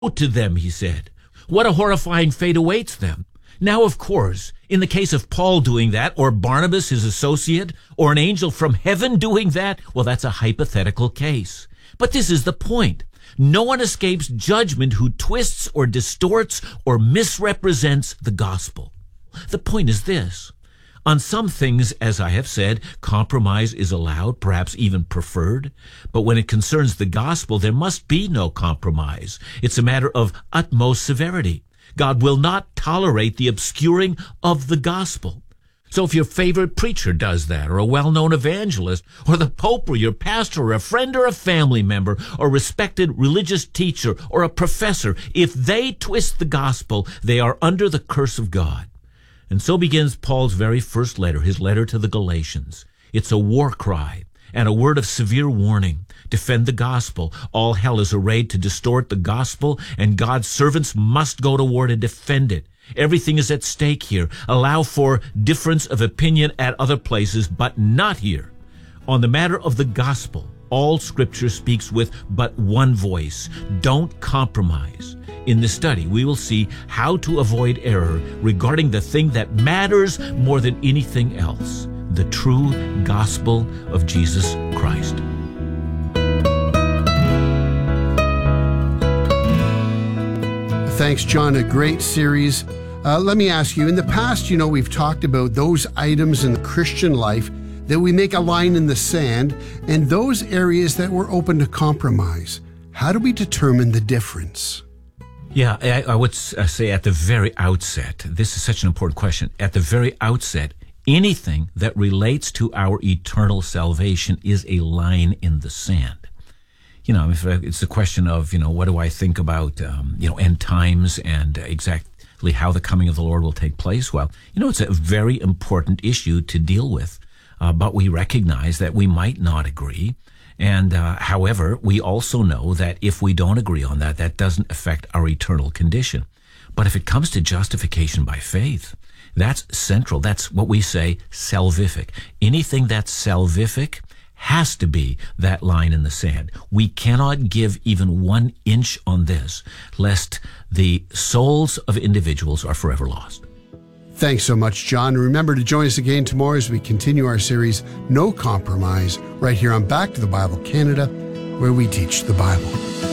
to them, he said. What a horrifying fate awaits them. Now, of course, in the case of Paul doing that, or Barnabas, his associate, or an angel from heaven doing that, well, that's a hypothetical case. But this is the point. No one escapes judgment who twists or distorts or misrepresents the gospel. The point is this. On some things, as I have said, compromise is allowed, perhaps even preferred. But when it concerns the gospel, there must be no compromise. It's a matter of utmost severity. God will not tolerate the obscuring of the gospel. So if your favorite preacher does that, or a well-known evangelist, or the Pope, or your pastor, or a friend, or a family member, or respected religious teacher, or a professor, if they twist the gospel, they are under the curse of God. And so begins Paul's very first letter, his letter to the Galatians. It's a war cry and a word of severe warning. Defend the gospel. All hell is arrayed to distort the gospel, and God's servants must go to war to defend it. Everything is at stake here. Allow for difference of opinion at other places, but not here. On the matter of the gospel, all Scripture speaks with but one voice. Don't compromise. In this study, we will see how to avoid error regarding the thing that matters more than anything else, the true gospel of Jesus Christ. Thanks, John. A great series. Let me ask you, in the past, we've talked about those items in the Christian life that we make a line in the sand and those areas that we're open to compromise. How do we determine the difference? Yeah, I would say at the very outset, this is such an important question. At the very outset, anything that relates to our eternal salvation is a line in the sand. If it's a question of, what do I think about, end times and exactly how the coming of the Lord will take place? Well, it's a very important issue to deal with, but we recognize that we might not agree. And however, we also know that if we don't agree on that, that doesn't affect our eternal condition. But if it comes to justification by faith, that's central. That's what we say salvific. Anything that's salvific has to be that line in the sand. We cannot give even 1 inch on this, lest the souls of individuals are forever lost. Thanks so much, John. Remember to join us again tomorrow as we continue our series, No Compromise, right here on Back to the Bible Canada, where we teach the Bible.